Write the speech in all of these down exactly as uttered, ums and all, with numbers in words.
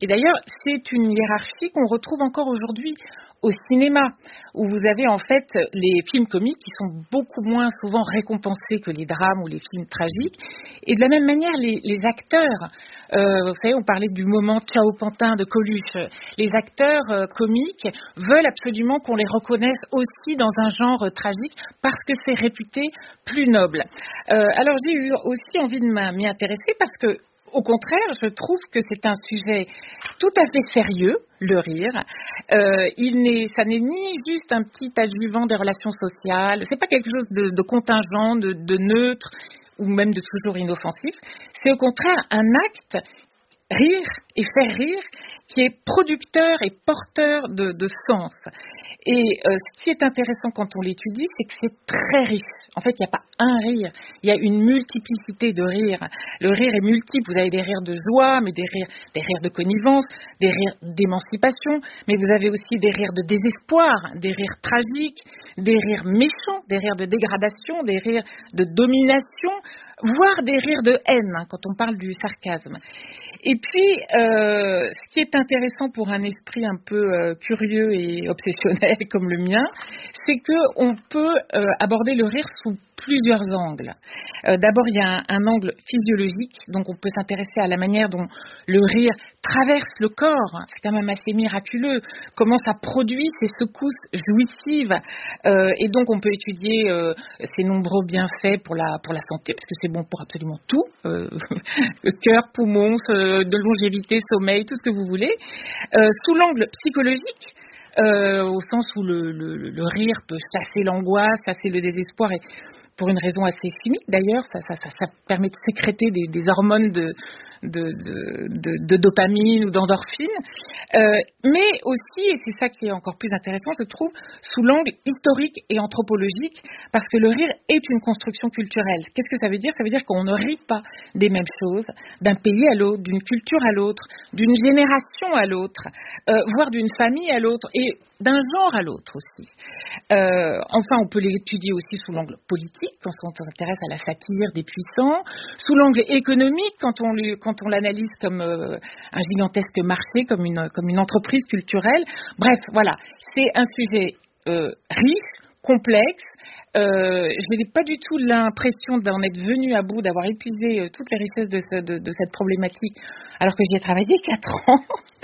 Et d'ailleurs, c'est une hiérarchie qu'on retrouve encore aujourd'hui au cinéma, où vous avez en fait les films comiques qui sont beaucoup moins souvent récompensés que les drames ou les films tragiques. Et de la même manière, les, les acteurs, euh, vous savez, on parlait du moment Ciao Pantin de Coluche, les acteurs euh, comiques veulent absolument qu'on les reconnaisse aussi dans un genre euh, tragique parce que c'est réputé plus noble. Euh, alors j'ai eu aussi envie de m'y intéresser parce que au contraire, je trouve que c'est un sujet tout à fait sérieux, le rire. Euh, il n'est, ça n'est ni juste un petit adjuvant des relations sociales, c'est pas quelque chose de, de contingent, de, de neutre ou même de toujours inoffensif. C'est au contraire un acte, rire et faire rire, qui est producteur et porteur de, de sens. Et euh, ce qui est intéressant quand on l'étudie, c'est que c'est très riche. En fait, il n'y a pas un rire, il y a une multiplicité de rires. Le rire est multiple, vous avez des rires de joie, mais des rires, des rires de connivence, des rires d'émancipation, mais vous avez aussi des rires de désespoir, des rires tragiques, des rires méchants, des rires de dégradation, des rires de domination, voire des rires de haine, hein, quand on parle du sarcasme. Et puis, euh, ce qui est intéressant pour un esprit un peu euh, curieux et obsessionnel comme le mien, c'est qu'on peut euh, aborder le rire sous plusieurs angles. Euh, d'abord, il y a un, un angle physiologique, donc on peut s'intéresser à la manière dont le rire traverse le corps. C'est quand même assez miraculeux, comment ça produit ces secousses jouissives. Euh, et donc, on peut étudier euh, ces nombreux bienfaits pour la, pour la santé, parce que c'est bon pour absolument tout, euh, cœur, poumons, de longévité, sommeil, tout ce que vous voulez. Euh, sous l'angle psychologique, euh, au sens où le, le, le rire peut chasser l'angoisse, chasser le désespoir, et pour une raison assez chimique d'ailleurs, ça, ça, ça, ça permet de sécréter des, des hormones de, de, de, de, de dopamine ou d'endorphine, euh, mais aussi, et c'est ça qui est encore plus intéressant, je trouve, sous l'angle historique et anthropologique, parce que le rire est une construction culturelle. Qu'est-ce que ça veut dire? Ça veut dire qu'on ne rit pas des mêmes choses d'un pays à l'autre, d'une culture à l'autre, d'une génération à l'autre, euh, voire d'une famille à l'autre, et d'un genre à l'autre aussi. Euh, enfin, on peut l'étudier aussi sous l'angle politique, quand on s'intéresse à la satire des puissants, sous l'angle économique, quand on, lui, quand on l'analyse comme euh, un gigantesque marché, comme une, comme une entreprise culturelle. Bref, voilà, c'est un sujet euh, riche, complexe. Euh, je n'ai pas du tout l'impression d'en être venu à bout, d'avoir épuisé euh, toutes les richesses de, ce, de, de cette problématique, alors que j'y ai travaillé quatre ans.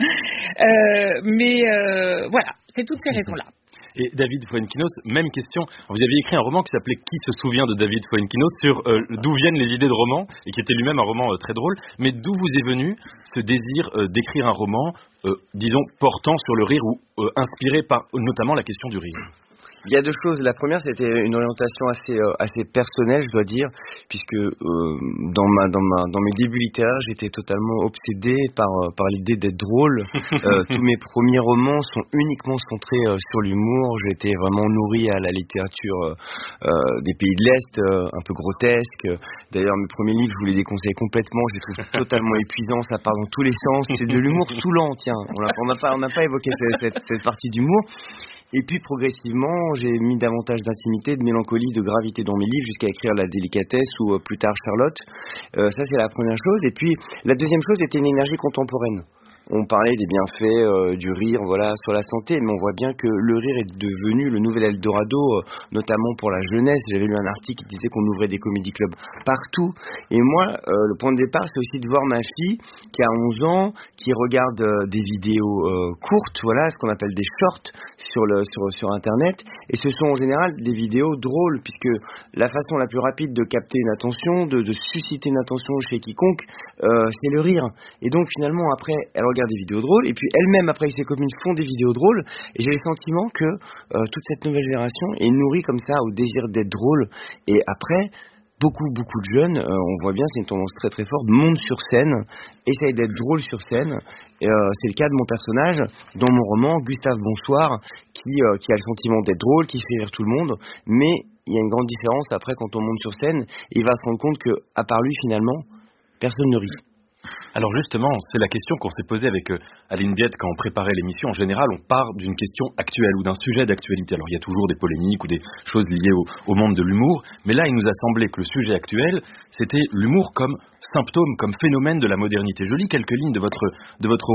euh, mais euh, voilà, c'est toutes ces raisons-là. Et David Fuenquinos, même question. Vous aviez écrit un roman qui s'appelait Qui se souvient de David Fuenquinos sur euh, d'où viennent les idées de roman, et qui était lui-même un roman euh, très drôle. Mais d'où vous est venu ce désir euh, d'écrire un roman, euh, disons, portant sur le rire ou euh, inspiré par notamment la question du rire? Il y a deux choses. La première, c'était une orientation assez euh, assez personnelle, je dois dire, puisque euh, dans ma dans ma dans mes débuts littéraires, j'étais totalement obsédé par euh, par l'idée d'être drôle. Euh, tous mes premiers romans sont uniquement centrés euh, sur l'humour. J'ai été vraiment nourri à la littérature euh, euh, des pays de l'Est, euh, un peu grotesque. D'ailleurs, mes premiers livres, je vous les déconseille complètement. Je les trouve totalement épuisants. Ça part dans tous les sens. C'est de l'humour saoulant. Tiens, on n'a on n'a pas on n'a pas évoqué cette, cette, cette partie d'humour. Et puis progressivement, j'ai mis davantage d'intimité, de mélancolie, de gravité dans mes livres, jusqu'à écrire La délicatesse ou euh, plus tard Charlotte. Euh, ça, c'est la première chose. Et puis, la deuxième chose était une énergie contemporaine. On parlait des bienfaits euh, du rire, voilà, sur la santé, mais on voit bien que le rire est devenu le nouvel Eldorado, euh, notamment pour la jeunesse. J'avais lu un article qui disait qu'on ouvrait des comédie clubs partout. Et moi, euh, le point de départ, c'est aussi de voir ma fille qui a onze ans, qui regarde euh, des vidéos euh, courtes, voilà, ce qu'on appelle des shorts sur le sur sur Internet. Et ce sont en général des vidéos drôles, puisque la façon la plus rapide de capter une attention, de, de susciter une attention chez quiconque, euh, c'est le rire. Et donc finalement, après, elle regarde des vidéos drôles, et puis elle-même, après, ses copines font des vidéos drôles, et j'ai le sentiment que euh, toute cette nouvelle génération est nourrie comme ça au désir d'être drôle, et après, beaucoup, beaucoup de jeunes, euh, on voit bien, c'est une tendance très très forte, montent sur scène, essayent d'être drôles sur scène, et euh, c'est le cas de mon personnage, dans mon roman, Gustave Bonsoir, qui, euh, qui a le sentiment d'être drôle, qui fait rire tout le monde, mais il y a une grande différence après quand on monte sur scène, il va se rendre compte que, à part lui finalement, personne ne rit. Alors justement, c'est la question qu'on s'est posée avec euh, Aline Biette quand on préparait l'émission. En général, on part d'une question actuelle ou d'un sujet d'actualité. Alors il y a toujours des polémiques ou des choses liées au, au monde de l'humour, mais là il nous a semblé que le sujet actuel, c'était l'humour comme symptôme, comme phénomène de la modernité. Je lis quelques lignes de votre, de votre roman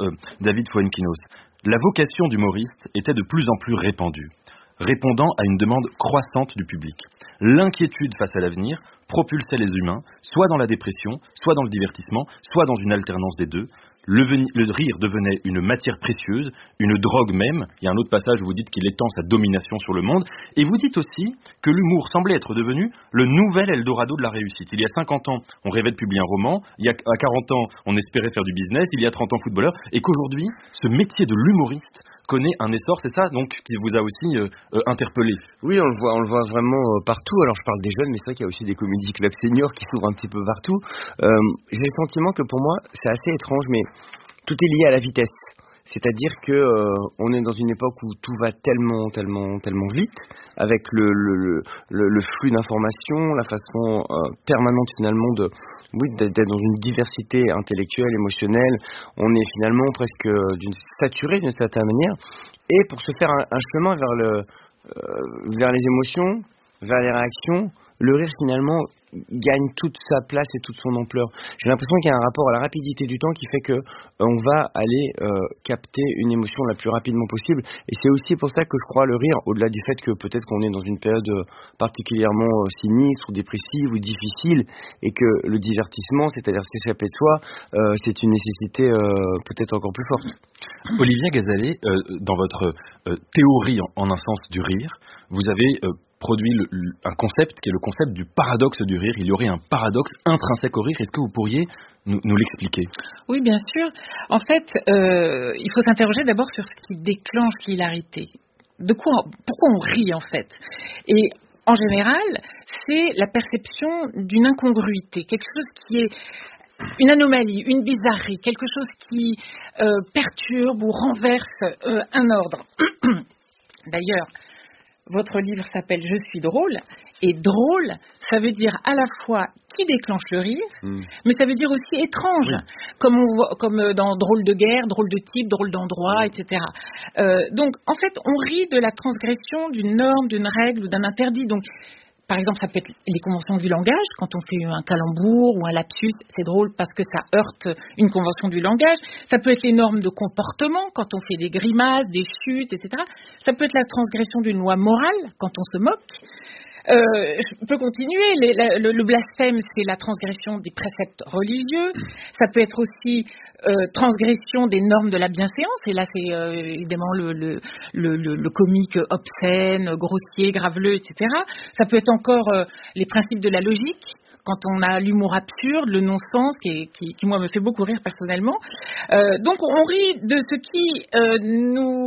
euh, David Fuenquinos, la vocation d'humoriste était de plus en plus répandue, répondant à une demande croissante du public. L'inquiétude face à l'avenir propulsait les humains, soit dans la dépression, soit dans le divertissement, soit dans une alternance des deux. Le, veni- le rire devenait une matière précieuse, une drogue même. Il y a un autre passage où vous dites qu'il étend sa domination sur le monde. Et vous dites aussi que l'humour semblait être devenu le nouvel Eldorado de la réussite. Il y a cinquante ans, on rêvait de publier un roman. Il y a à quarante ans, on espérait faire du business. Il y a trente ans, footballeur. Et qu'aujourd'hui, ce métier de l'humoriste connaît un essor. C'est ça, donc, qui vous a aussi euh, euh, interpellé. Oui, on le voit, on le voit vraiment euh, partout. Alors, je parle des jeunes, mais c'est vrai qu'il y a aussi des comédie clubs seniors qui s'ouvrent un petit peu partout. Euh, j'ai le sentiment que pour moi, c'est assez étrange, mais tout est lié à la vitesse. C'est-à-dire que euh, on est dans une époque où tout va tellement, tellement, tellement vite, avec le le le, le flux d'informations, la façon euh, permanente finalement de, oui, d'être dans une diversité intellectuelle, émotionnelle. On est finalement presque euh, d'une saturé d'une certaine manière. Et pour se faire un, un chemin vers le euh, vers les émotions, vers les réactions, le rire finalement gagne toute sa place et toute son ampleur. J'ai l'impression qu'il y a un rapport à la rapidité du temps qui fait que euh, on va aller euh, capter une émotion la plus rapidement possible. Et c'est aussi pour ça que je crois le rire, au-delà du fait que peut-être qu'on est dans une période particulièrement euh, sinistre ou dépressive ou difficile, et que le divertissement, c'est-à-dire s'échapper de soi, euh, c'est une nécessité euh, peut-être encore plus forte. Olivier Gazalet, euh, dans votre euh, théorie en, en un sens du rire, vous avez euh, produit le, le, un concept qui est le concept du paradoxe du rire. Il y aurait un paradoxe intrinsèque au rire. Est-ce que vous pourriez nous, nous l'expliquer ? Oui, bien sûr. En fait, euh, il faut s'interroger d'abord sur ce qui déclenche l'hilarité. De quoi, pourquoi on rit en fait ? Et en général, c'est la perception d'une incongruité, quelque chose qui est une anomalie, une bizarrerie, quelque chose qui euh, perturbe ou renverse euh, un ordre. D'ailleurs, votre livre s'appelle « Je suis drôle » et « drôle », ça veut dire à la fois qui déclenche le rire, mmh. mais ça veut dire aussi étrange, oui. comme, on voit, comme dans « drôle de guerre »,« drôle de type »,« drôle d'endroit », et cetera. Euh, donc, en fait, on rit de la transgression d'une norme, d'une règle ou d'un interdit. Donc, par exemple, ça peut être les conventions du langage. Quand on fait un calembour ou un lapsus, c'est drôle parce que ça heurte une convention du langage. Ça peut être les normes de comportement, quand on fait des grimaces, des chutes, et cetera. Ça peut être la transgression d'une loi morale, quand on se moque. Euh, je peux continuer. Les, la, le, le blasphème, c'est la transgression des préceptes religieux. Ça peut être aussi euh, transgression des normes de la bienséance. Et là, c'est euh, évidemment le, le, le, le comique obscène, grossier, graveleux, et cetera. Ça peut être encore euh, les principes de la logique. Quand on a l'humour absurde, le non-sens, qui, qui, qui moi me fait beaucoup rire personnellement. Euh, donc on rit de ce qui euh, nous...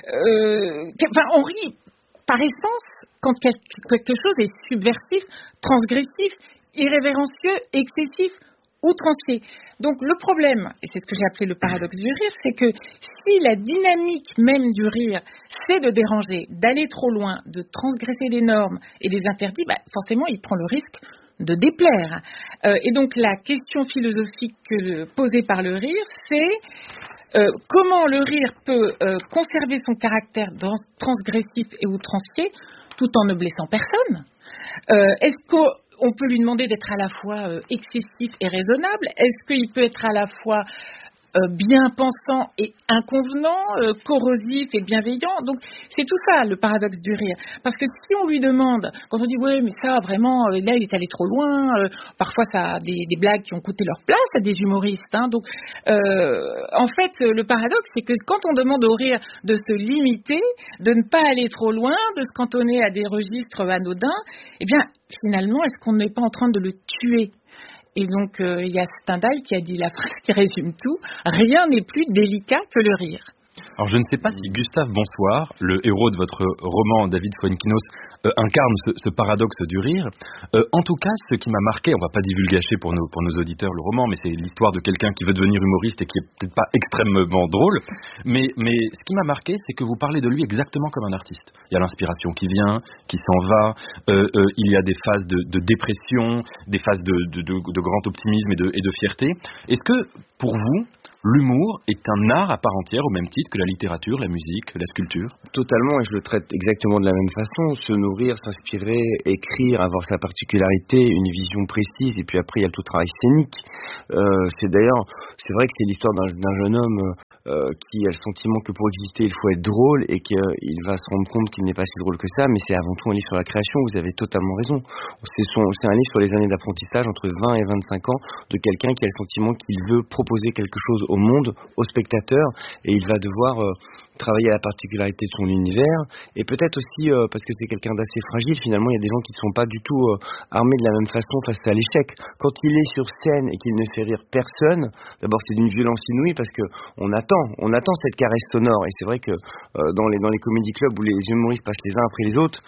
Euh, enfin, on rit par essence quand quelque chose est subversif, transgressif, irrévérencieux, excessif, outrancier. Donc le problème, et c'est ce que j'ai appelé le paradoxe du rire, c'est que si la dynamique même du rire, c'est de déranger, d'aller trop loin, de transgresser les normes et les interdits, bah, forcément il prend le risque de déplaire. Euh, et donc la question philosophique que, posée par le rire, c'est euh, comment le rire peut euh, conserver son caractère transgressif et outrancier tout en ne blessant personne. Euh, est-ce qu'on peut lui demander d'être à la fois euh, excessif et raisonnable ? Est-ce qu'il peut être à la fois euh, bien pensant et inconvenant, euh, corrosif et bienveillant ? Donc c'est tout ça le paradoxe du rire. Parce que si on lui demande, quand on dit ouais mais ça vraiment, là il est allé trop loin, euh, parfois ça a des, des blagues qui ont coûté leur place à des humoristes. Hein, donc euh, en fait le paradoxe c'est que quand on demande au rire de se limiter, de ne pas aller trop loin, de se cantonner à des registres anodins, eh bien finalement est-ce qu'on n'est pas en train de le tuer ? Et donc, euh, il y a Stendhal qui a dit la phrase qui résume tout, rien n'est plus délicat que le rire. Alors, je ne sais pas si Gustave Bonsoir, le héros de votre roman David Fuenquinos, euh, incarne ce, ce paradoxe du rire. Euh, en tout cas, ce qui m'a marqué, on ne va pas divulgacher pour nos, pour nos auditeurs le roman, mais c'est l'histoire de quelqu'un qui veut devenir humoriste et qui est peut-être pas extrêmement drôle. Mais, mais ce qui m'a marqué, c'est que vous parlez de lui exactement comme un artiste. Il y a l'inspiration qui vient, qui s'en va. Euh, euh, il y a des phases de, de dépression, des phases de, de, de, de grand optimisme et de, et de fierté. Est-ce que, pour vous, l'humour est un art à part entière, au même titre que la littérature, la musique, la sculpture? Totalement, et je le traite exactement de la même façon. Se nourrir, s'inspirer, écrire, avoir sa particularité, une vision précise, et puis après il y a tout le travail scénique. Euh, c'est d'ailleurs, c'est vrai que c'est l'histoire d'un, d'un jeune homme euh, qui a le sentiment que pour exister il faut être drôle, et qu'il va se rendre compte qu'il n'est pas si drôle que ça, mais c'est avant tout un livre sur la création. Vous avez totalement raison. C'est, son, c'est un livre sur les années d'apprentissage entre vingt et vingt-cinq ans de quelqu'un qui a le sentiment qu'il veut proposer quelque chose au monde, au spectateur, et il va devoir euh, travailler à la particularité de son univers, et peut-être aussi euh, parce que c'est quelqu'un d'assez fragile. Finalement, il y a des gens qui ne sont pas du tout euh, armés de la même façon face à l'échec. Quand il est sur scène et qu'il ne fait rire personne, d'abord c'est d'une violence inouïe, parce que on attend, on attend cette caresse sonore, et c'est vrai que euh, dans les dans les comédie clubs où les humoristes passent les uns après les autres,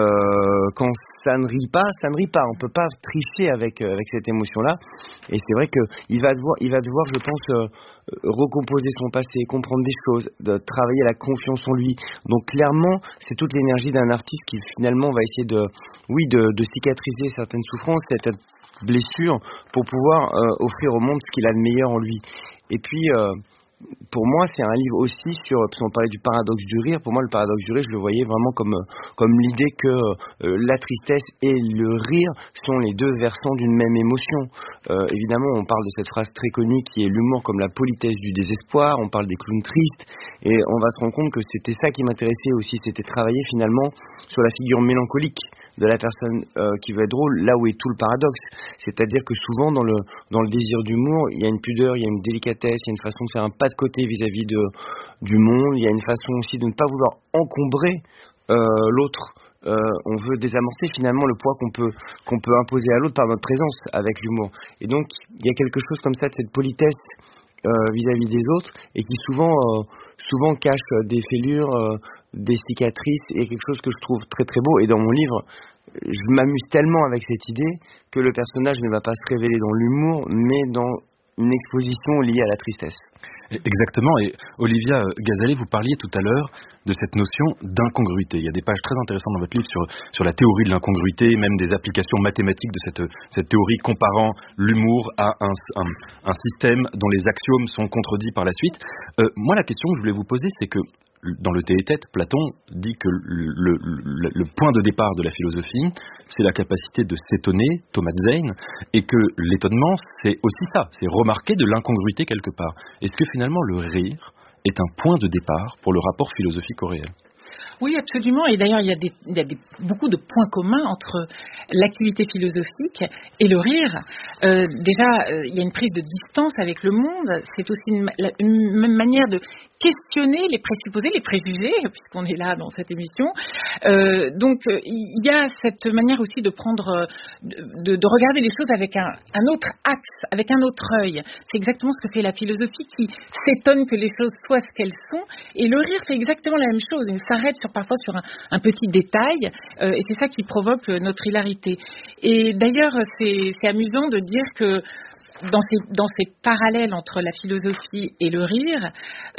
euh, quand ça ne rit pas, ça ne rit pas. On peut pas tricher avec euh, avec cette émotion-là, et c'est vrai que il va devoir, il va devoir, je pense, euh, recomposer son passé, comprendre des choses, de travailler la confiance en lui. Donc clairement, c'est toute l'énergie d'un artiste qui finalement va essayer de, oui, de, de cicatriser certaines souffrances, certaines blessures, pour pouvoir euh, offrir au monde ce qu'il a de meilleur en lui. Et puis, euh, pour moi, c'est un livre aussi sur, parce qu'on parlait du paradoxe du rire. Pour moi, le paradoxe du rire, je le voyais vraiment comme comme l'idée que euh, la tristesse et le rire sont les deux versants d'une même émotion. Euh, évidemment, on parle de cette phrase très connue qui est l'humour comme la politesse du désespoir. On parle des clowns tristes, et on va se rendre compte que c'était ça qui m'intéressait aussi. C'était travailler finalement sur la figure mélancolique de la personne euh, qui veut être drôle, là où est tout le paradoxe. C'est-à-dire que souvent dans le dans le désir d'humour, il y a une pudeur, il y a une délicatesse, il y a une façon de faire un pas de côté vis-à-vis de du monde, il y a une façon aussi de ne pas vouloir encombrer euh, l'autre. Euh, on veut désamorcer finalement le poids qu'on peut qu'on peut imposer à l'autre par notre présence avec l'humour. Et donc il y a quelque chose comme ça de cette politesse euh, vis-à-vis des autres, et qui souvent euh, souvent cache des fêlures, euh, des cicatrices, et quelque chose que je trouve très très beau. Et dans mon livre, je m'amuse tellement avec cette idée que le personnage ne va pas se révéler dans l'humour, mais dans une exposition liée à la tristesse. Exactement, et Olivia Gazalet, vous parliez tout à l'heure de cette notion d'incongruité. Il y a des pages très intéressantes dans votre livre sur, sur la théorie de l'incongruité, même des applications mathématiques de cette, cette théorie, comparant l'humour à un, un, un système dont les axiomes sont contredits par la suite. Euh, moi, la question que je voulais vous poser, c'est que dans le Tête-et-Tête, Platon dit que le, le, le point de départ de la philosophie, c'est la capacité de s'étonner, Thomas Zane, et que l'étonnement, c'est aussi ça, c'est remarquer de l'incongruité quelque part. Est-ce que finalement le rire est un point de départ pour le rapport philosophique au réel? Oui, absolument. Et d'ailleurs, il y a, des, il y a des, beaucoup de points communs entre l'activité philosophique et le rire. Euh, déjà, euh, il y a une prise de distance avec le monde. C'est aussi une, la, une même manière de questionner les présupposés, les préjugés, puisqu'on est là dans cette émission. Euh, donc, euh, il y a cette manière aussi de prendre, de, de regarder les choses avec un, un autre axe, avec un autre œil. C'est exactement ce que fait la philosophie, qui s'étonne que les choses soient ce qu'elles sont. Et le rire fait exactement la même chose. Il s'arrête sur, parfois sur un, un petit détail, euh, et c'est ça qui provoque notre hilarité. Et d'ailleurs, c'est, c'est amusant de dire que Dans ces, dans ces parallèles entre la philosophie et le rire,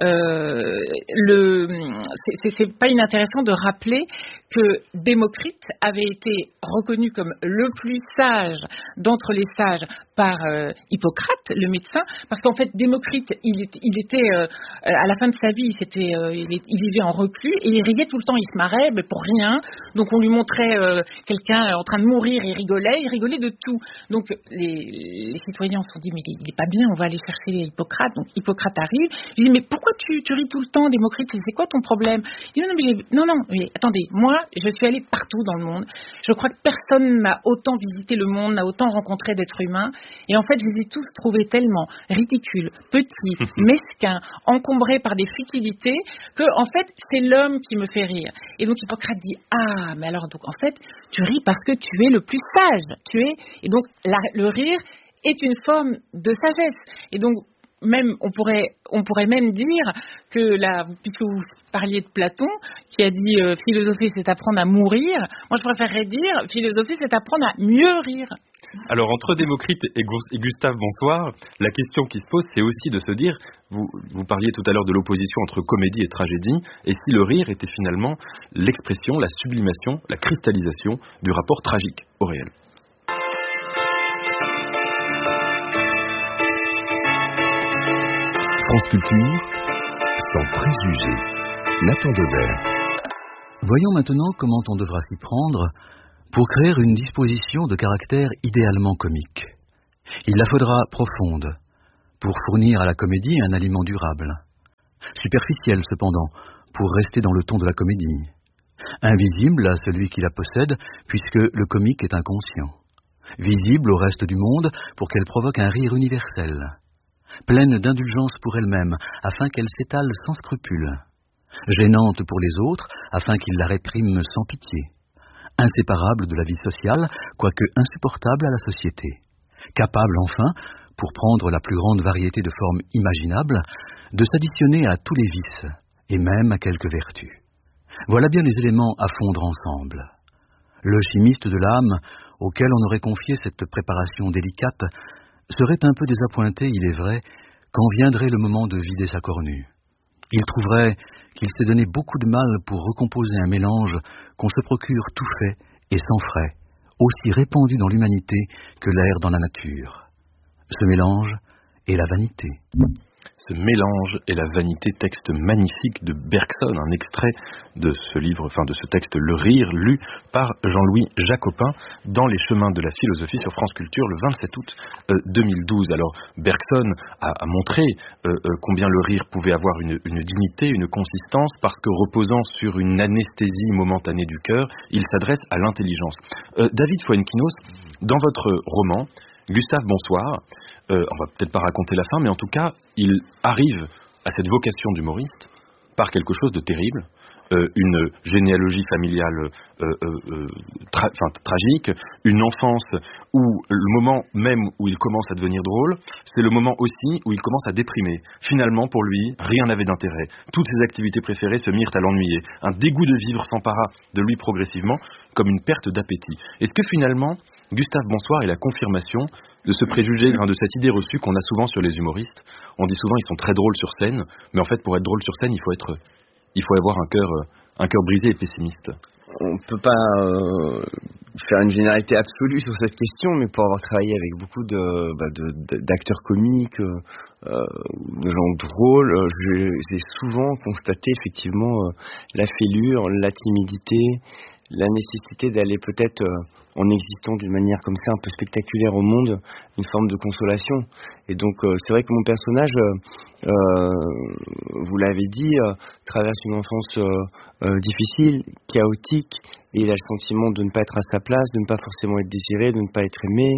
euh, le, c'est, c'est pas inintéressant de rappeler que Démocrite avait été reconnu comme le plus sage d'entre les sages par euh, Hippocrate, le médecin, parce qu'en fait Démocrite, il, est, il était euh, à la fin de sa vie, il, était, euh, il, est, il vivait en reclus et il riait tout le temps, il se marrait, mais pour rien. Donc on lui montrait euh, quelqu'un en train de mourir, il rigolait, il rigolait de tout. Donc les, les citoyens se sont dit, mais il n'est pas bien, on va aller chercher Hippocrate. Donc Hippocrate arrive, il dit, mais pourquoi tu, tu ris tout le temps, Démocrite, c'est quoi ton problème? Il dit, non, non, mais j'ai... non, non, mais attendez, moi, je suis allé partout dans le monde. Je crois que personne n'a autant visité le monde, n'a autant rencontré d'êtres humains. Et en fait, je les ai tous trouvés tellement ridicules, petits, mesquins, encombrés par des futilités, que en fait, c'est l'homme qui me fait rire. Et donc Hippocrate dit, ah, mais alors, donc en fait, tu ris parce que tu es le plus sage. Tu es... Et donc, la, le rire est une forme de sagesse. Et donc, même, on pourrait, on pourrait même dire que, la, puisque vous parliez de Platon, qui a dit euh, philosopher, c'est apprendre à mourir, moi je préférerais dire philosopher, c'est apprendre à mieux rire. Alors, entre Démocrite et Gustave Bonsoir, la question qui se pose, c'est aussi de se dire, vous, vous parliez tout à l'heure de l'opposition entre comédie et tragédie, et si le rire était finalement l'expression, la sublimation, la cristallisation du rapport tragique au réel. France Culture, Sans préjugés, Nathan Devers. Voyons maintenant comment on devra s'y prendre pour créer une disposition de caractère idéalement comique. Il la faudra profonde, pour fournir à la comédie un aliment durable. Superficielle cependant, pour rester dans le ton de la comédie. Invisible à celui qui la possède, puisque le comique est inconscient. Visible au reste du monde, pour qu'elle provoque un rire universel. Pleine d'indulgence pour elle-même, afin qu'elle s'étale sans scrupule. Gênante pour les autres, afin qu'ils la répriment sans pitié. Inséparable de la vie sociale, quoique insupportable à la société. Capable enfin, pour prendre la plus grande variété de formes imaginables, de s'additionner à tous les vices, et même à quelques vertus. Voilà bien les éléments à fondre ensemble. Le chimiste de l'âme, auquel on aurait confié cette préparation délicate, serait un peu désappointé, il est vrai, quand viendrait le moment de vider sa cornue. Il trouverait qu'il s'est donné beaucoup de mal pour recomposer un mélange qu'on se procure tout fait et sans frais, aussi répandu dans l'humanité que l'air dans la nature. Ce mélange est la vanité. Ce mélange et la vanité, texte magnifique de Bergson, un extrait de ce livre, enfin de ce texte Le Rire, lu par Jean-Louis Jacopin dans Les Chemins de la Philosophie sur France Culture le vingt-sept août deux mille douze. Alors Bergson a, a montré euh, euh, combien le rire pouvait avoir une, une dignité, une consistance, parce que reposant sur une anesthésie momentanée du cœur, il s'adresse à l'intelligence. Euh, David Fuenquinos, dans votre roman, Gustave Bonsoir, euh, on va peut-être pas raconter la fin, mais en tout cas, il arrive à cette vocation d'humoriste par quelque chose de terrible, euh, une généalogie familiale euh, euh, tra- enfin, tragique, une enfance où le moment même où il commence à devenir drôle, c'est le moment aussi où il commence à déprimer. Finalement, pour lui, rien n'avait d'intérêt. Toutes ses activités préférées se mirent à l'ennuyer. Un dégoût de vivre s'empara de lui progressivement, comme une perte d'appétit. Est-ce que finalement, Gustave Bonsoir est la confirmation de ce préjugé, hein, de cette idée reçue qu'on a souvent sur les humoristes? On dit souvent ils sont très drôles sur scène, mais en fait pour être drôle sur scène, il faut être, il faut avoir un cœur, un cœur brisé et pessimiste. On ne peut pas euh, faire une généralité absolue sur cette question, mais pour avoir travaillé avec beaucoup de, bah de, de, d'acteurs comiques, euh, de gens drôles, je, j'ai souvent constaté effectivement euh, la fêlure, la timidité, la nécessité d'aller peut-être, euh, en existant d'une manière comme ça un peu spectaculaire au monde, une forme de consolation. Et donc euh, c'est vrai que mon personnage, euh, euh, vous l'avez dit, euh, traverse une enfance euh, euh, difficile, chaotique, et il a le sentiment de ne pas être à sa place, de ne pas forcément être désiré, de ne pas être aimé.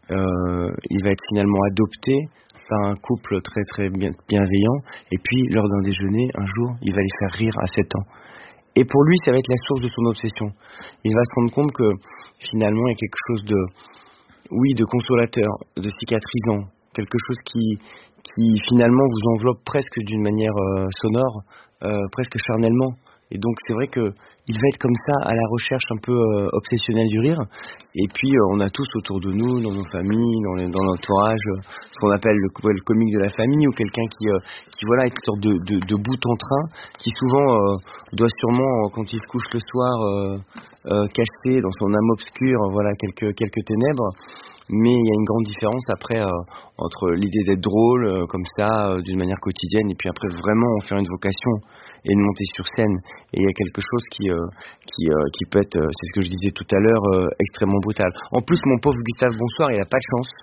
Euh, il va être finalement adopté par un couple très très bien, bienveillant, et puis lors d'un déjeuner, un jour, il va les faire rire à sept ans. Et pour lui, ça va être la source de son obsession. Il va se rendre compte que, finalement, il y a quelque chose de, oui, de consolateur, de cicatrisant, quelque chose qui, qui finalement vous enveloppe presque d'une manière euh, sonore, euh, presque charnellement. Et donc, c'est vrai que il va être comme ça à la recherche un peu euh, obsessionnelle du rire. Et puis, euh, on a tous autour de nous, dans nos familles, dans, les, dans l'entourage, euh, ce qu'on appelle le, le comique de la famille, ou quelqu'un qui, euh, qui voilà, est une sorte de, de, de bout en train, qui souvent euh, doit sûrement, quand il se couche le soir, euh, euh, cacher dans son âme obscure, voilà, quelques, quelques ténèbres. Mais il y a une grande différence après euh, entre l'idée d'être drôle, euh, comme ça, euh, d'une manière quotidienne, et puis après vraiment en faire une vocation et une montée sur scène. Et il y a quelque chose qui euh, qui euh, qui peut être, euh, c'est ce que je disais tout à l'heure, euh, extrêmement brutal. En plus, mon pauvre Gustave Bonsoir, il a pas de chance.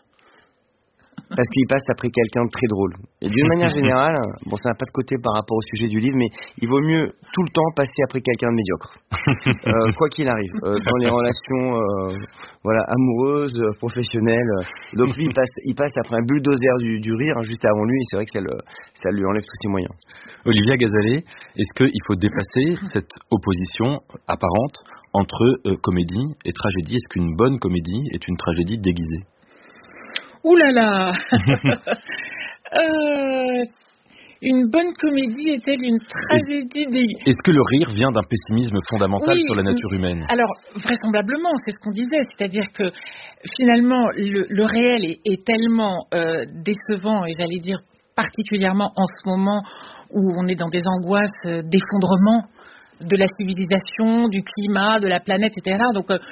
Parce qu'il passe après quelqu'un de très drôle. Et d'une manière générale, bon, ça n'a pas de côté par rapport au sujet du livre, mais il vaut mieux tout le temps passer après quelqu'un de médiocre. euh, quoi qu'il arrive, euh, dans les relations euh, voilà, amoureuses, professionnelles. Donc lui, il passe, il passe après un bulldozer du, du rire, hein, juste avant lui, et c'est vrai que ça, le, ça lui enlève tous ses moyens. Olivia Gazalet, est-ce qu'il faut dépasser cette opposition apparente entre euh, comédie et tragédie? Est-ce qu'une bonne comédie est une tragédie déguisée? Ouh là là euh, Une bonne comédie est-elle une tragédie déguisée? Est-ce que le rire vient d'un pessimisme fondamental oui, sur la nature humaine? Alors, vraisemblablement, c'est ce qu'on disait, c'est-à-dire que finalement, le, le réel est, est tellement euh, décevant, et j'allais dire particulièrement en ce moment où on est dans des angoisses euh, d'effondrement de la civilisation, du climat, de la planète, et cetera. Donc, il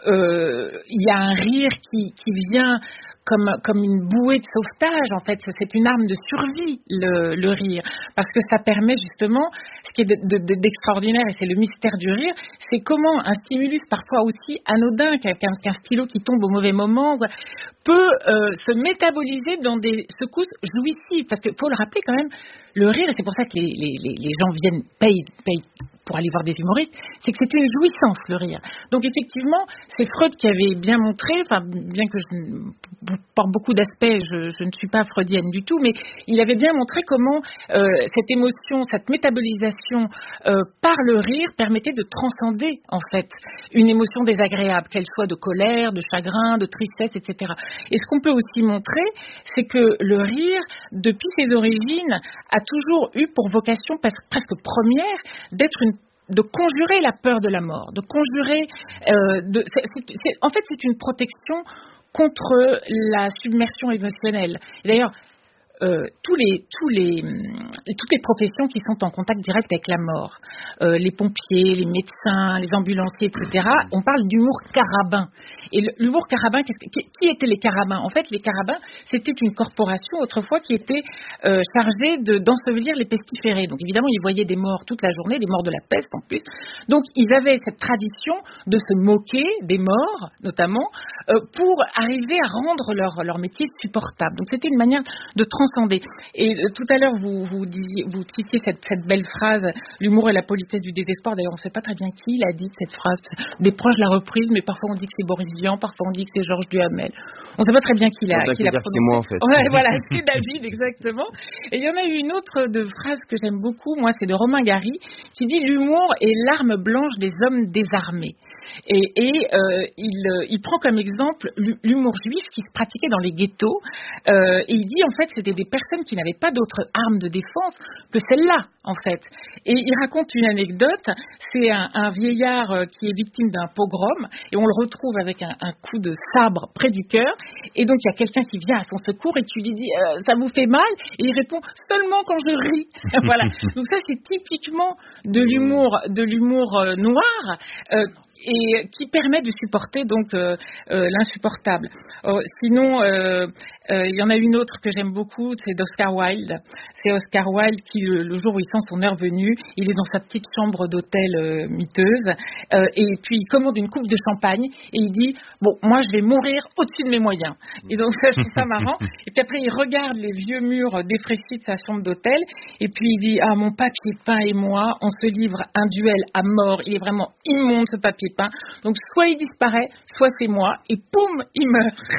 euh, euh, y a un rire qui, qui vient comme, comme une bouée de sauvetage, en fait. C'est une arme de survie, le, le rire. Parce que ça permet justement, ce qui est de, de, de, d'extraordinaire, et c'est le mystère du rire, c'est comment un stimulus parfois aussi anodin, qu'un, qu'un stylo qui tombe au mauvais moment, peut euh, se métaboliser dans des secousses jouissives. Parce qu'il faut le rappeler quand même, le rire, et c'est pour ça que les, les, les gens viennent, payent, payent pour aller voir des humoristes, c'est que c'est une jouissance, le rire. Donc effectivement, c'est Freud qui avait bien montré, enfin, bien que je, par beaucoup d'aspects, je, je ne suis pas freudienne du tout, mais il avait bien montré comment euh, cette émotion, cette métabolisation euh, par le rire permettait de transcender, en fait, une émotion désagréable, qu'elle soit de colère, de chagrin, de tristesse, et cetera. Et ce qu'on peut aussi montrer, c'est que le rire, depuis ses origines, a toujours eu pour vocation presque première d'être une de conjurer la peur de la mort, de conjurer, euh, de, c'est, c'est, c'est, en fait, c'est une protection contre la submersion émotionnelle. Et d'ailleurs, euh, tous les, tous les, toutes les professions qui sont en contact direct avec la mort, euh, les pompiers, les médecins, les ambulanciers, et cetera, on parle d'humour carabin. Et l'humour carabin, qu'est-ce que, qui étaient les carabins ? En fait, les carabins, c'était une corporation autrefois qui était euh, chargée de, d'ensevelir les pestiférés. Donc évidemment, ils voyaient des morts toute la journée, des morts de la peste en plus. Donc ils avaient cette tradition de se moquer des morts, notamment, euh, pour arriver à rendre leur, leur métier supportable. Donc c'était une manière de transcender. Et euh, tout à l'heure, vous, vous, disiez, vous citiez cette, cette belle phrase, l'humour et la politesse du désespoir. D'ailleurs, on ne sait pas très bien qui l'a dit, cette phrase. Des proches l'ont reprise, mais parfois on dit que c'est Boris Vian, parfois on dit que c'est Georges Duhamel. On ne sait pas très bien qui l'a, qui l'a prononcé. C'est moi, en fait. Ouais, voilà, c'est David, exactement. Et il y en a eu une autre de phrase que j'aime beaucoup, moi, c'est de Romain Gary, qui dit « L'humour est l'arme blanche des hommes désarmés ». Et, et euh, il, il prend comme exemple l'humour juif qui se pratiquait dans les ghettos. Euh, et il dit en fait c'était des personnes qui n'avaient pas d'autre arme de défense que celle-là en fait. Et il raconte une anecdote. C'est un, un vieillard qui est victime d'un pogrom et on le retrouve avec un, un coup de sabre près du cœur. Et donc il y a quelqu'un qui vient à son secours et qui lui dit euh, ça vous fait mal ? Et il répond seulement quand je ris. Voilà. Donc ça c'est typiquement de l'humour, de l'humour euh, noir. Euh, et qui permet de supporter donc euh, euh, l'insupportable. Euh, sinon, euh, euh, il y en a une autre que j'aime beaucoup, c'est d'Oscar Wilde. C'est Oscar Wilde qui, le, le jour où il sent son heure venue, il est dans sa petite chambre d'hôtel euh, miteuse, euh, et puis il commande une coupe de champagne, et il dit « Bon, moi je vais mourir au-dessus de mes moyens ». Et donc ça, je trouve ça marrant. Et puis après, il regarde les vieux murs défraîchis de sa chambre d'hôtel, et puis il dit « Ah, mon papier peint et moi, on se livre un duel à mort. Il est vraiment immonde ce papier peint. Donc soit il disparaît, soit c'est moi, et poum, il meurt. »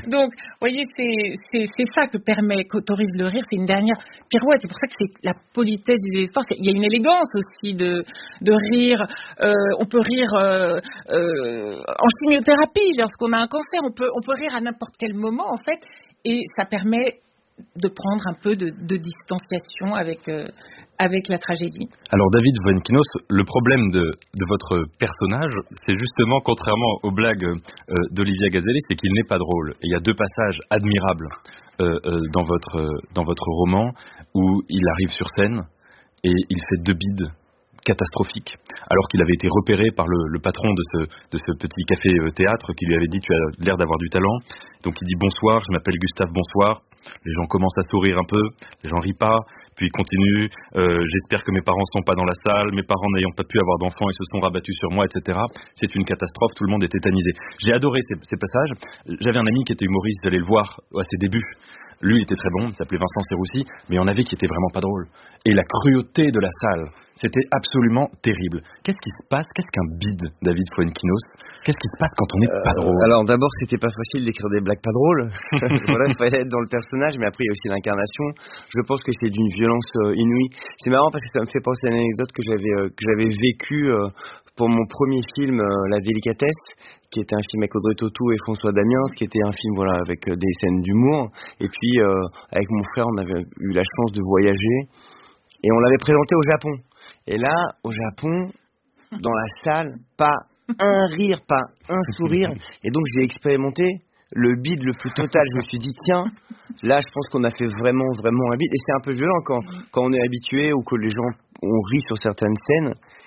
Donc, vous voyez, c'est, c'est, c'est ça que permet, qu'autorise le rire, c'est une dernière pirouette. C'est pour ça que c'est la politesse du désespoir. Il y a une élégance aussi de, de rire. Euh, on peut rire euh, euh, en chimiothérapie lorsqu'on a un cancer. On peut, on peut rire à n'importe quel moment, en fait, et ça permet de prendre un peu de, de distanciation avec, euh, avec la tragédie. Alors David Fuenquinos, le problème de, de votre personnage, c'est justement, contrairement aux blagues euh, d'Olivia Gazelli, c'est qu'il n'est pas drôle. Et il y a deux passages admirables euh, euh, dans, votre, euh, dans votre roman où il arrive sur scène et il fait deux bides catastrophique, alors qu'il avait été repéré par le, le patron de ce, de ce petit café-théâtre qui lui avait dit « tu as l'air d'avoir du talent ». Donc il dit « bonsoir, je m'appelle Gustave, bonsoir ». Les gens commencent à sourire un peu, les gens rient pas, puis il continue euh, « j'espère que mes parents sont pas dans la salle, mes parents n'ayant pas pu avoir d'enfants, ils se sont rabattus sur moi, et cetera » C'est une catastrophe, tout le monde est tétanisé. J'ai adoré ces, ces passages. J'avais un ami qui était humoriste, j'allais le voir à ses débuts. Lui, il était très bon, il s'appelait Vincent Serroussi, mais il y en avait qui étaient vraiment pas drôles. Et la cruauté de la salle, c'était absolument terrible. Qu'est-ce qui se passe ? Qu'est-ce qu'un bide, David Fuenquinos ? Qu'est-ce qui se passe quand on n'est euh, pas drôle ? Alors d'abord, c'était pas facile d'écrire des blagues pas drôles. Voilà, il fallait être dans le personnage, mais après il y a aussi l'incarnation. Je pense que c'est d'une violence euh, inouïe. C'est marrant parce que ça me fait penser à une anecdote que j'avais euh, que j'avais vécue euh, pour mon premier film, euh, La Délicatesse, qui était un film avec Audrey Tautou et François Damiens, qui était un film voilà avec euh, des scènes d'humour. Et puis euh, avec mon frère, on avait eu la chance de voyager et on l'avait présenté au Japon. Et là, au Japon, dans la salle, pas un rire, pas un sourire. Et donc j'ai expérimenté le bide le plus total. Je me suis dit tiens, là je pense qu'on a fait vraiment vraiment un bide. Et c'est un peu violent quand quand on est habitué ou que les gens on rit sur certaines scènes.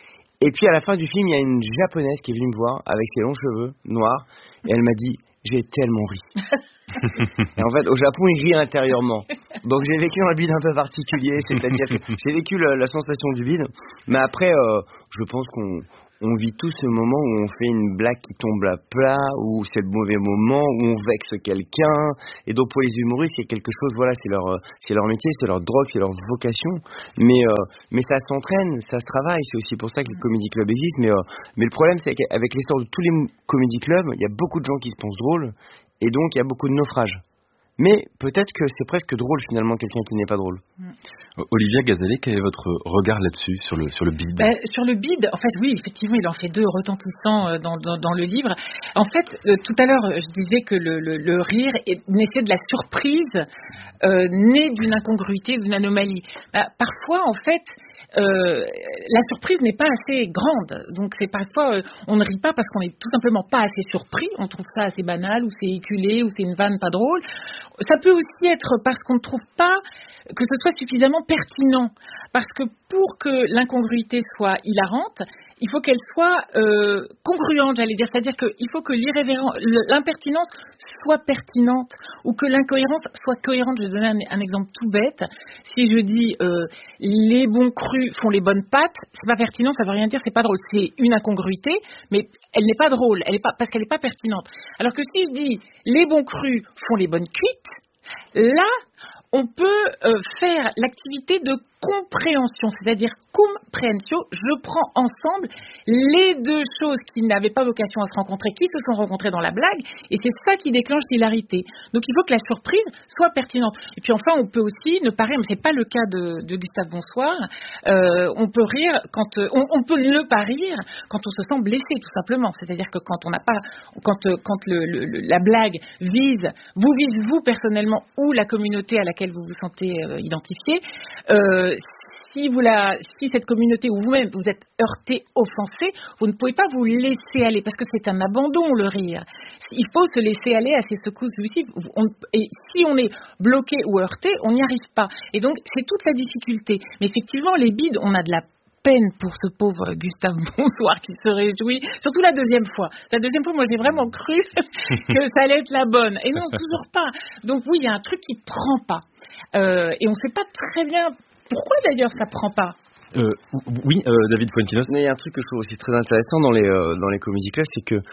Et puis à la fin du film, il y a une japonaise qui est venue me voir avec ses longs cheveux noirs et elle m'a dit « j'ai tellement ri ». Et en fait, au Japon, ils rient intérieurement. Donc j'ai vécu un bide un peu particulier, c'est-à-dire que j'ai vécu la, la sensation du bide, mais après, euh, je pense qu'on on vit tous ce moment où on fait une blague qui tombe à plat, où c'est le mauvais moment, où on vexe quelqu'un. Et donc pour les humoristes, c'est quelque chose, voilà, c'est leur, c'est leur métier, c'est leur drogue, c'est leur vocation. Mais, euh, mais ça s'entraîne, ça se travaille. C'est aussi pour ça que les comedy clubs existent. Mais, euh, mais le problème, c'est qu'avec l'essor de tous les comedy clubs, il y a beaucoup de gens qui se pensent drôles, et donc il y a beaucoup de naufrages. Mais peut-être que c'est presque drôle finalement quelqu'un qui n'est pas drôle. Olivia Gazalet, quel est votre regard là-dessus, sur le, sur le bide? Ben, sur le bide, en fait, oui, effectivement, il en fait deux retentissants dans, dans, dans le livre. En fait, euh, tout à l'heure, je disais que le, le, le rire est, naissait de la surprise, euh, née d'une incongruité, d'une anomalie. Ben, parfois, en fait, Euh, la surprise n'est pas assez grande, donc c'est parfois euh, on ne rit pas parce qu'on n'est tout simplement pas assez surpris, on trouve ça assez banal ou c'est éculé ou c'est une vanne pas drôle. Ça peut aussi être parce qu'on ne trouve pas que ce soit suffisamment pertinent, parce que pour que l'incongruité soit hilarante, il faut qu'elle soit euh, congruente, j'allais dire, c'est-à-dire qu'il faut que l'irrévérent, l'impertinence soit pertinente ou que l'incohérence soit cohérente. Je vais donner un, un exemple tout bête. Si je dis euh, les bons crus font les bonnes pâtes, c'est pas pertinent, ça veut rien dire, c'est pas drôle. C'est une incongruité, mais elle n'est pas drôle, elle est pas parce qu'elle n'est pas pertinente. Alors que si je dis les bons crus font les bonnes cuites, là on peut euh, faire l'activité de compréhension, c'est-à-dire comprehensio, je prends ensemble les deux choses qui n'avaient pas vocation à se rencontrer, qui se sont rencontrées dans la blague, et c'est ça qui déclenche l'hilarité. Donc il faut que la surprise soit pertinente. Et puis enfin, on peut aussi ne pas rire, mais c'est pas le cas de, de Gustave Bonsoir, euh, on peut rire quand, euh, on, on peut ne pas rire quand on se sent blessé, tout simplement. C'est-à-dire que quand on n'a pas, quand, euh, quand le, le, la blague vise, vous vise vous personnellement ou la communauté à laquelle vous vous sentez euh, identifié, euh, Si, vous la, si cette communauté ou vous-même vous êtes heurté, offensé, vous ne pouvez pas vous laisser aller parce que c'est un abandon, le rire. Il faut se laisser aller à ces secousses lucides. On, et si on est bloqué ou heurté, on n'y arrive pas. Et donc c'est toute la difficulté. Mais effectivement, les bides, on a de la peine pour ce pauvre Gustave Bonsoir qui se réjouit, surtout la deuxième fois. La deuxième fois, moi j'ai vraiment cru que ça allait être la bonne. Et non, toujours pas. Donc oui, il y a un truc qui ne prend pas. Euh, et on ne sait pas très bien pourquoi d'ailleurs ça prend pas. Euh, oui, euh, David Fuenquinos. Mais il y a un truc que je trouve aussi très intéressant dans les euh, dans les comedy clubs, c'est que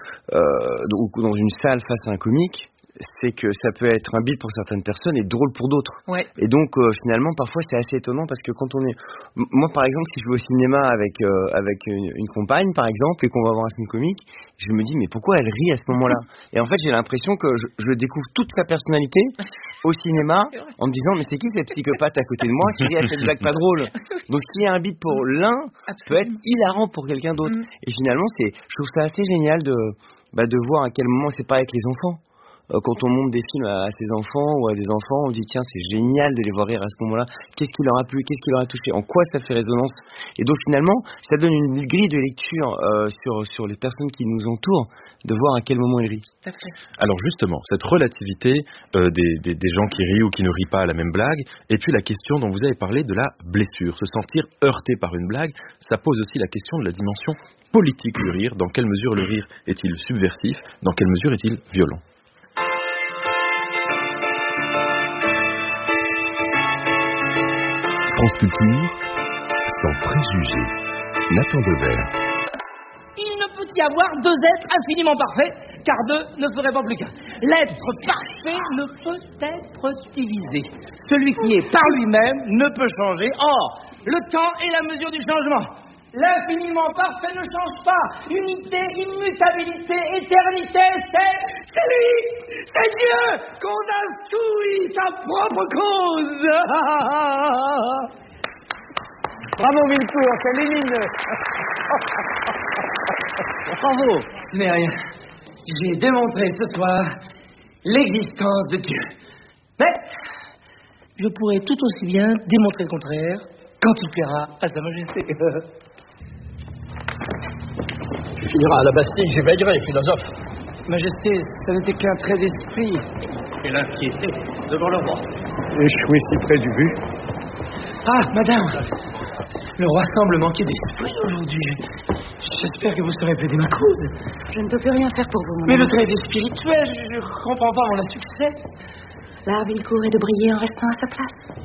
euh, dans une salle face à un comique, c'est que ça peut être un bide pour certaines personnes et drôle pour d'autres. Ouais. Et donc euh, finalement parfois c'est assez étonnant parce que quand on est, moi par exemple si je vais au cinéma avec euh, avec une, une compagne par exemple et qu'on va voir un film comique, je me dis mais pourquoi elle rit à ce moment-là? Et en fait j'ai l'impression que je, je découvre toute sa personnalité au cinéma en me disant mais c'est qui cette psychopathe à côté de moi qui rit à cette blague pas drôle? Donc s'il y a un bide pour l'un, peut être hilarant pour quelqu'un d'autre. Mm. Et finalement c'est, je trouve ça assez génial de bah, de voir à quel moment c'est pareil avec les enfants. Quand on montre des films à ses enfants ou à des enfants, on dit tiens c'est génial de les voir rire à ce moment-là, qu'est-ce qui leur a plu, qu'est-ce qui leur a touché, en quoi ça fait résonance. Et donc finalement ça donne une grille de lecture euh, sur, sur les personnes qui nous entourent, de voir à quel moment ils rient. Alors justement, cette relativité euh, des, des, des gens qui rient ou qui ne rient pas à la même blague, et puis la question dont vous avez parlé de la blessure, se sentir heurté par une blague, ça pose aussi la question de la dimension politique du rire. Dans quelle mesure le rire est-il subversif, dans quelle mesure est-il violent? France Culture, sans préjugés. Nathan Devers. Il ne peut y avoir deux êtres infiniment parfaits, car deux ne ferait pas plus qu'un. L'être parfait ne peut être divisé. Celui qui est par lui-même ne peut changer. Or, le temps est la mesure du changement. L'infiniment parfait ne change pas. Unité, immutabilité, éternité, c'est, c'est lui, c'est Dieu qu'on a souillé sa propre cause. Bravo Villecourt, c'est lumineux. Bravo, mais rien. J'ai démontré ce soir l'existence de Dieu. Mais je pourrais tout aussi bien démontrer le contraire quand il plaira à Sa Majesté. Tu finiras à la Bastille, j'éveillerai, philosophe. Majesté, ça n'était qu'un trait d'esprit. Et l'inquiété devant le roi. Échoué si près du but. Ah, madame, Le roi semble manquer d'esprit aujourd'hui. J'espère que vous saurez plaider ma cause. Je ne peux plus rien faire pour vous, mon Mais ami. le traité spirituel, je ne comprends pas mon insuccès. L'art Villecourt est de briller en restant à sa place.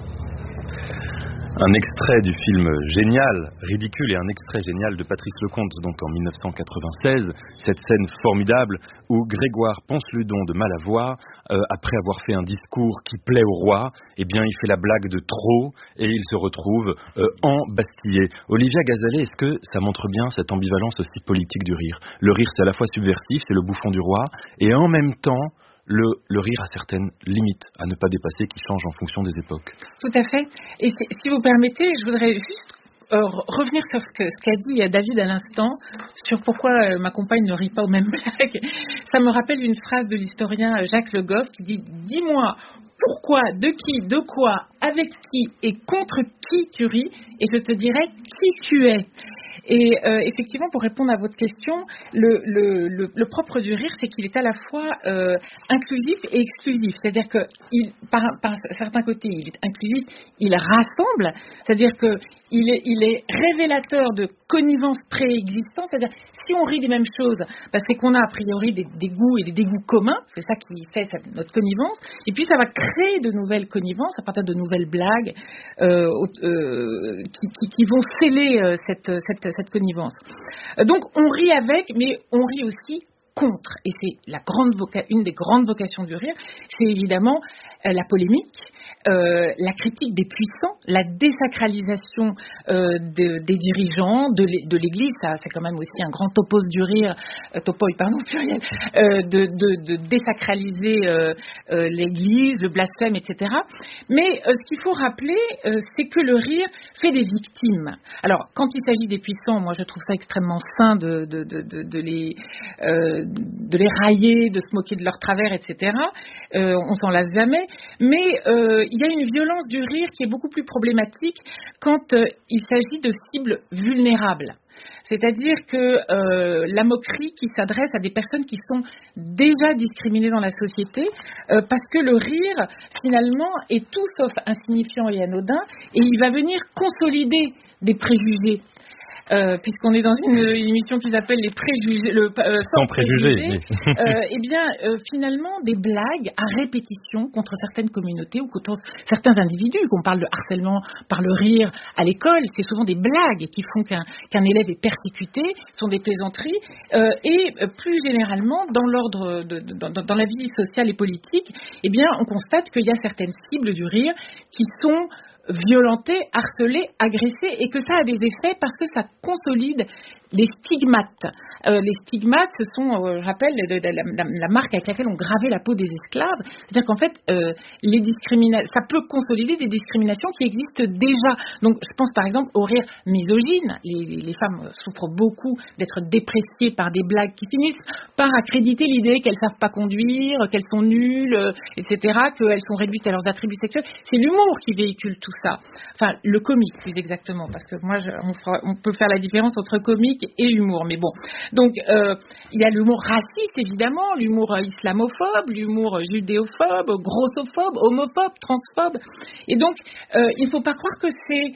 Un extrait du film génial, ridicule, et un extrait génial de Patrice Lecomte, donc en mille neuf cent quatre-vingt-seize, cette scène formidable où Grégoire Ponceludon de Malavoie, euh, après avoir fait un discours qui plaît au roi, eh bien il fait la blague de trop et il se retrouve euh, embastillé. Olivia Gazalet, est-ce que ça montre bien cette ambivalence aussi politique du rire? Le rire, c'est à la fois subversif, c'est le bouffon du roi, et en même temps, Le, le rire a certaines limites à ne pas dépasser qui changent en fonction des époques. Tout à fait. Et si, si vous permettez, je voudrais juste euh, revenir sur ce, que, ce qu'a dit David à l'instant, sur pourquoi euh, ma compagne ne rit pas aux mêmes blagues. Ça me rappelle une phrase de l'historien Jacques Le Goff qui dit « Dis-moi pourquoi, de qui, de quoi, avec qui et contre qui tu ris, et je te dirai qui tu es ». Et euh, effectivement, pour répondre à votre question, le, le, le, le propre du rire, c'est qu'il est à la fois euh, inclusif et exclusif. C'est-à-dire que, il, par, par certains côtés, il est inclusif, il rassemble. C'est-à-dire que il est, il est révélateur de connivence préexistante. C'est-à-dire, si on rit des mêmes choses, bah, c'est qu'on a a priori des, des goûts et des dégoûts communs. C'est ça qui fait notre connivence. Et puis, ça va créer de nouvelles connivences à partir de nouvelles blagues euh, euh, qui, qui, qui vont sceller euh, cette, cette cette connivence. Donc on rit avec, mais on rit aussi contre. Et c'est la grande voca- une des grandes vocations du rire, c'est évidemment euh, la polémique, euh, la critique des puissants, la désacralisation euh, de, des dirigeants, de, l'é- de l'Église, ça c'est quand même aussi un grand topos du rire, euh, topoi, pardon, pluriel, euh, de, de, de désacraliser euh, euh, l'Église, le blasphème, et cetera. Mais euh, ce qu'il faut rappeler, euh, c'est que le rire fait des victimes. Alors, quand il s'agit des puissants, moi je trouve ça extrêmement sain de, de, de, de, de les... Euh, de les railler, de se moquer de leur travers, et cetera. Euh, on s'en lasse jamais. Mais euh, il y a une violence du rire qui est beaucoup plus problématique quand euh, il s'agit de cibles vulnérables. C'est-à-dire que euh, la moquerie qui s'adresse à des personnes qui sont déjà discriminées dans la société, euh, parce que le rire, finalement, est tout sauf insignifiant et anodin, et il va venir consolider des préjugés. Euh, puisqu'on est dans une, une émission qui s'appelle les préjugés, le, euh, sans, sans préjugés, préjugés euh, eh bien, euh, finalement, des blagues à répétition contre certaines communautés ou contre certains individus. Qu'on parle de harcèlement par le rire à l'école, c'est souvent des blagues qui font qu'un, qu'un élève est persécuté, sont des plaisanteries, euh, et euh, plus généralement, dans l'ordre, de, de, dans, dans la vie sociale et politique, eh bien, on constate qu'il y a certaines cibles du rire qui sont violenter, harceler, agresser, et que ça a des effets parce que ça consolide les stigmates. Euh, les stigmates, ce sont, euh, je rappelle, de, de, de, la, la marque avec laquelle on gravait la peau des esclaves. C'est-à-dire qu'en fait, euh, les discrimina- ça peut consolider des discriminations qui existent déjà. Donc, je pense par exemple au rire misogyne. Les, les femmes souffrent beaucoup d'être dépréciées par des blagues qui finissent par accréditer l'idée qu'elles ne savent pas conduire, qu'elles sont nulles, euh, et cetera, qu'elles sont réduites à leurs attributs sexuels. C'est l'humour qui véhicule tout ça. Enfin, le comique, plus exactement, parce que moi, je, on, fera, on peut faire la différence entre comique et humour, mais bon. Donc, euh, il y a l'humour raciste, évidemment, l'humour islamophobe, l'humour judéophobe, grossophobe, homophobe, transphobe. Et donc, euh, il ne faut pas croire que c'est...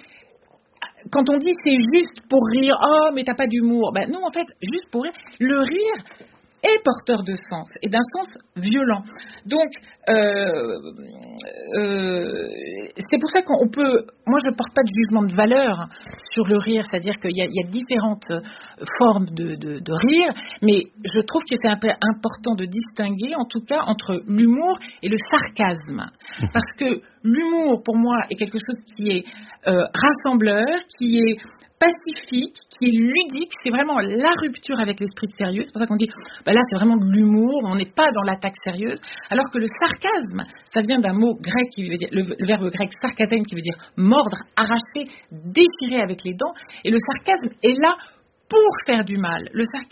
Quand on dit c'est juste pour rire, oh, mais t'as pas d'humour. Ben non, en fait, juste pour rire. Le rire est porteur de sens, et d'un sens violent. Donc, euh, euh, c'est pour ça qu'on peut... Moi, je ne porte pas de jugement de valeur sur le rire, c'est-à-dire qu'il y a, il y a différentes formes de, de, de rire, mais je trouve que c'est important de distinguer, en tout cas, entre l'humour et le sarcasme. Parce que l'humour, pour moi, est quelque chose qui est euh, rassembleur, qui est pacifique, qui est ludique, c'est vraiment la rupture avec l'esprit de sérieux. C'est pour ça qu'on dit, ben là c'est vraiment de l'humour, on n'est pas dans l'attaque sérieuse, alors que le sarcasme, ça vient d'un mot grec, qui veut dire, le, le verbe grec sarkazène, qui veut dire mordre, arracher, déchirer avec les dents, et le sarcasme est là pour faire du mal. Le sarcasme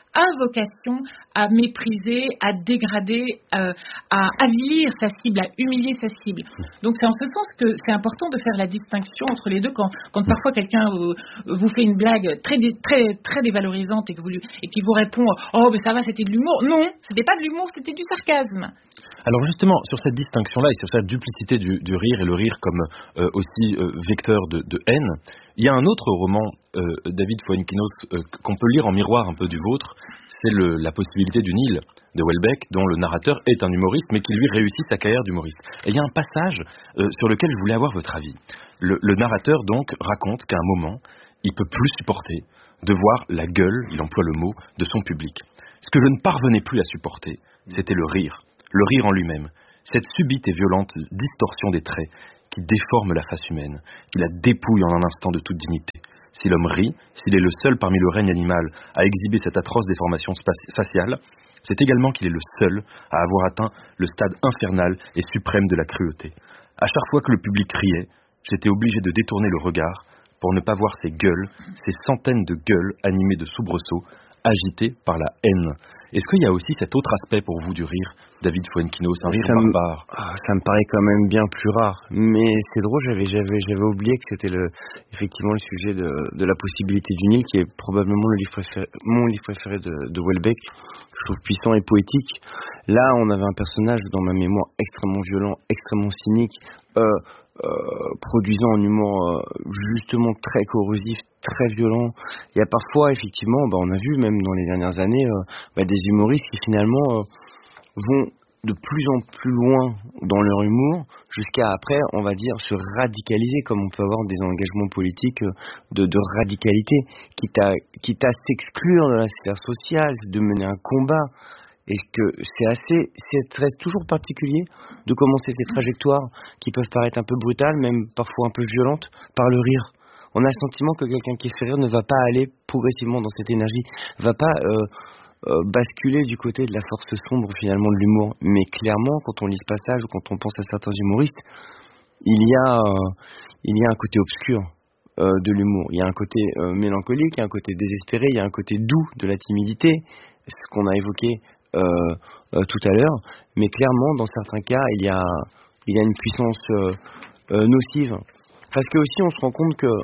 a vocation à mépriser, à dégrader, euh, à avilir sa cible, à humilier sa cible. Donc c'est en ce sens que c'est important de faire la distinction entre les deux quand, quand parfois quelqu'un euh, vous fait une blague très, dé, très, très dévalorisante et, que vous, et qui vous répond « Oh, mais ça va, c'était de l'humour ». Non, c'était pas de l'humour, c'était du sarcasme. Alors justement, sur cette distinction-là et sur cette duplicité du, du rire et le rire comme euh, aussi euh, vecteur de, de haine, il y a un autre roman, euh, David Fuenquinos, euh, qu'on peut lire en miroir un peu du vôtre, c'est le, La possibilité d'une île de Houellebecq, dont le narrateur est un humoriste, mais qui lui réussit sa carrière d'humoriste. Et il y a un passage euh, sur lequel je voulais avoir votre avis. Le, le narrateur donc raconte qu'à un moment, il peut plus supporter de voir la gueule, il emploie le mot, de son public. Ce que je ne parvenais plus à supporter, c'était le rire. Le rire en lui-même, cette subite et violente distorsion des traits qui déforme la face humaine, qui la dépouille en un instant de toute dignité. Si l'homme rit, s'il est le seul parmi le règne animal à exhiber cette atroce déformation faciale, c'est également qu'il est le seul à avoir atteint le stade infernal et suprême de la cruauté. À chaque fois que le public riait, j'étais obligé de détourner le regard pour ne pas voir ces gueules, ces centaines de gueules animées de soubresauts, agitées par la haine. Est-ce qu'il y a aussi cet autre aspect pour vous du rire, David Fuenquinos, un rire barbare? Ah, ça me paraît quand même bien plus rare. Mais c'est drôle, j'avais, j'avais, j'avais oublié que c'était le, effectivement le sujet de, de La possibilité d'une île, qui est probablement le livre préféré, mon livre préféré de, de Houellebecq, que je trouve puissant et poétique. Là, on avait un personnage dans ma mémoire extrêmement violent, extrêmement cynique, euh, euh, produisant un humour euh, justement très corrosif, très violent. Il y a parfois, effectivement, bah, on a vu même dans les dernières années, euh, bah, des humoristes qui finalement euh, vont de plus en plus loin dans leur humour, jusqu'à après, on va dire, se radicaliser, comme on peut avoir des engagements politiques de, de radicalité, quitte à, quitte à s'exclure de la sphère sociale, de mener un combat. Et que c'est assez, c'est reste toujours particulier de commencer ces trajectoires qui peuvent paraître un peu brutales, même parfois un peu violentes, par le rire. On a le sentiment que quelqu'un qui fait rire ne va pas aller progressivement dans cette énergie, va pas euh, euh, basculer du côté de la force sombre finalement de l'humour. Mais clairement, quand on lit ce passage ou quand on pense à certains humoristes, il y a, euh, il y a un côté obscur euh, de l'humour. Il y a un côté euh, mélancolique, il y a un côté désespéré, il y a un côté doux de la timidité, ce qu'on a évoqué Euh, euh, tout à l'heure, mais clairement dans certains cas il y a, il y a une puissance euh, euh, nocive, parce que aussi on se rend compte que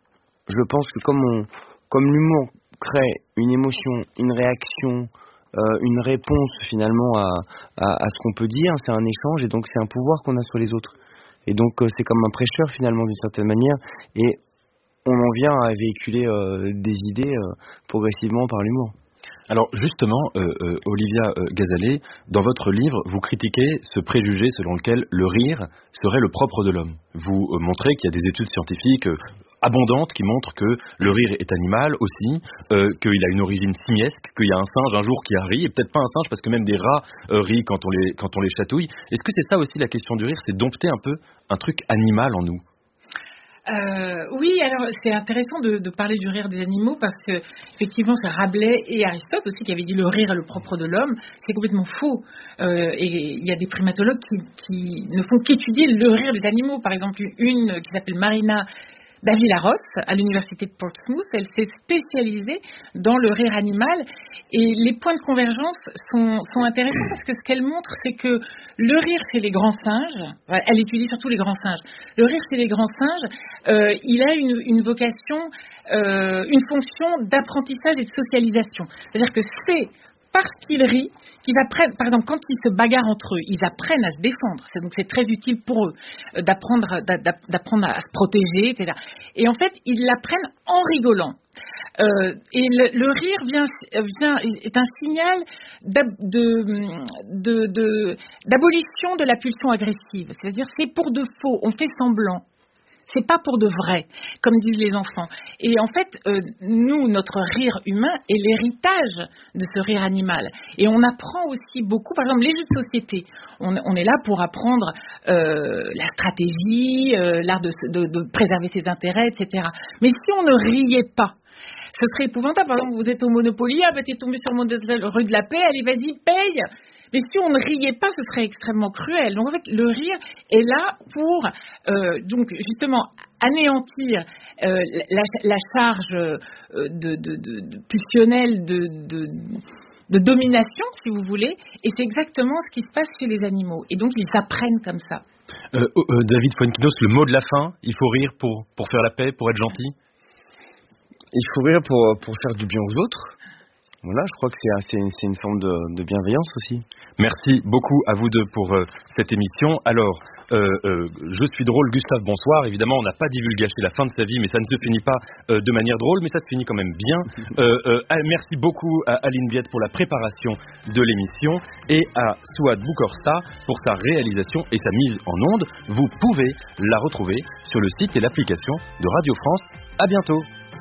je pense que comme, on, comme l'humour crée une émotion, une réaction, euh, une réponse finalement à, à, à ce qu'on peut dire, c'est un échange et donc c'est un pouvoir qu'on a sur les autres, et donc euh, c'est comme un prêcheur finalement d'une certaine manière, et on en vient à véhiculer euh, des idées euh, progressivement par l'humour. Alors justement, euh, euh, Olivia euh, Gazalet, dans votre livre, vous critiquez ce préjugé selon lequel le rire serait le propre de l'homme. Vous euh, montrez qu'il y a des études scientifiques euh, abondantes qui montrent que le rire est animal aussi, euh, qu'il a une origine simiesque, qu'il y a un singe un jour qui a ri, et peut-être pas un singe parce que même des rats euh, rient quand on les, quand on les chatouille. Est-ce que c'est ça aussi la question du rire, c'est dompter un peu un truc animal en nous ? Euh, oui, alors c'est intéressant de, de parler du rire des animaux parce que effectivement c'est Rabelais et Aristote aussi qui avaient dit le rire est le propre de l'homme. C'est complètement faux. Euh, et il y a des primatologues qui, qui ne font qu'étudier le rire des animaux. Par exemple, une qui s'appelle Marina Davilaros à l'université de Portsmouth, elle s'est spécialisée dans le rire animal et les points de convergence sont, sont intéressants parce que ce qu'elle montre, c'est que le rire chez les grands singes, elle étudie surtout les grands singes, le rire chez les grands singes, euh, il a une, une vocation, euh, une fonction d'apprentissage et de socialisation. C'est-à-dire que c'est parce qu'ils rient, qu'ils apprennent, par exemple, quand ils se bagarrent entre eux, ils apprennent à se défendre. C'est, donc c'est très utile pour eux euh, d'apprendre, d'apprendre à se protéger, et cetera. Et en fait, ils l'apprennent en rigolant. Euh, et le, le rire vient, vient, est un signal d'ab, de, de, de, d'abolition de la pulsion agressive. C'est-à-dire, c'est pour de faux, on fait semblant. C'est pas pour de vrai, comme disent les enfants. Et en fait, euh, nous, notre rire humain est l'héritage de ce rire animal. Et on apprend aussi beaucoup, par exemple, les jeux de société. On, on est là pour apprendre euh, la stratégie, euh, l'art de, de, de préserver ses intérêts, et cetera. Mais si on ne riait pas, ce serait épouvantable. Par exemple, vous êtes au Monopoly, ah ben t'es tombé sur mon rue de la Paix, allez vas-y, paye. Mais si on ne riait pas, ce serait extrêmement cruel. Donc en fait, le rire est là pour euh, donc justement anéantir euh, la, la charge euh, de, de, de, de pulsionnelle de, de, de domination, si vous voulez, et c'est exactement ce qui se passe chez les animaux. Et donc ils apprennent comme ça. Euh, euh, David Fuenquinos, le mot de la fin, il faut rire pour, pour faire la paix, pour être gentil. Il faut rire pour, pour faire du bien aux autres. Voilà, je crois que c'est, c'est, c'est une forme de, de bienveillance aussi. Merci beaucoup à vous deux pour euh, cette émission. Alors, euh, euh, je suis drôle, Gustave, bonsoir. Évidemment, on n'a pas divulgaché la fin de sa vie, mais ça ne se finit pas euh, de manière drôle, mais ça se finit quand même bien. Euh, euh, merci beaucoup à Aline Viette pour la préparation de l'émission et à Souad Boukorsa pour sa réalisation et sa mise en onde. Vous pouvez la retrouver sur le site et l'application de Radio France. À bientôt.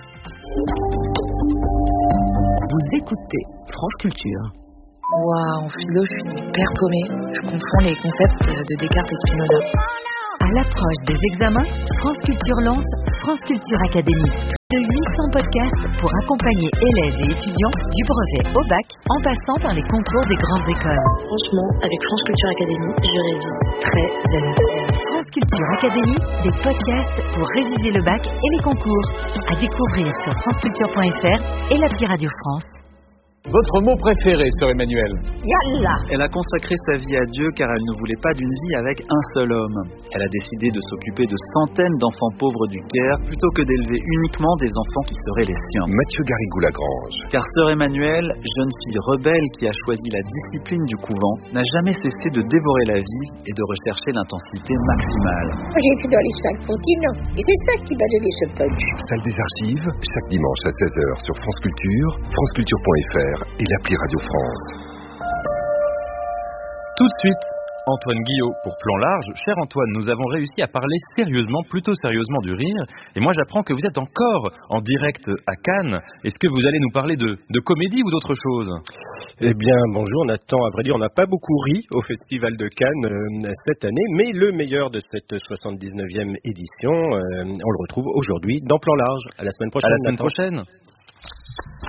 Vous écoutez France Culture. Waouh, en philo, je suis hyper paumée. Je confonds les concepts de Descartes et Spinoza. À l'approche des examens, France Culture lance France Culture Academy. De huit cents podcasts pour accompagner élèves et étudiants du brevet au bac en passant par les concours des grandes écoles. Franchement, avec France Culture Academy, je révise très zen. France Culture Academy, des podcasts pour réviser le bac et les concours. À découvrir sur franceculture point f r et l'appli Radio France. Votre mot préféré, sœur Emmanuel? Yallah. Elle a consacré sa vie à Dieu car elle ne voulait pas d'une vie avec un seul homme. Elle a décidé de s'occuper de centaines d'enfants pauvres du Caire plutôt que d'élever uniquement des enfants qui seraient les siens. Mathieu Garrigou-Lagrange. Car sœur Emmanuel, jeune fille rebelle qui a choisi la discipline du couvent, n'a jamais cessé de dévorer la vie et de rechercher l'intensité maximale. J'ai été dans les cinq continents et c'est ça qui m'a donné ce punch. Salle des archives, chaque dimanche à seize heures sur France Culture, franceculture point f r et l'appli Radio France. Tout de suite, Antoine Guillot pour Plan Large. Cher Antoine, nous avons réussi à parler sérieusement, plutôt sérieusement du rire. Et moi, j'apprends que vous êtes encore en direct à Cannes. Est-ce que vous allez nous parler de, de comédie ou d'autre chose? Eh bien, bonjour Nathan. À vrai dire, on n'a pas beaucoup ri au Festival de Cannes euh, cette année, mais le meilleur de cette soixante-dix-neuvième édition, euh, on le retrouve aujourd'hui dans Plan Large. À la semaine prochaine. À la semaine Nathan. prochaine.